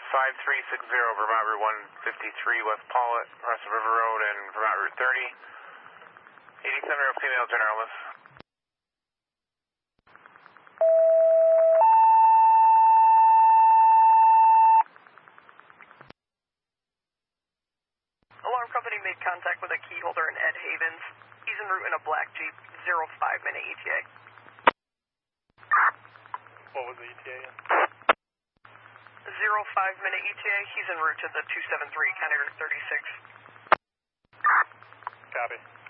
5360 Vermont Route 153 West Paulet, Russell River Road, and Vermont Route 30. 87-year-old female generalist. Alarm company made contact with a key holder in Ed Havens. He's en route in a black Jeep, 05-minute ETA. What was the ETA in? 05-minute ETA, he's en route to the 273, County Route 36. Copy.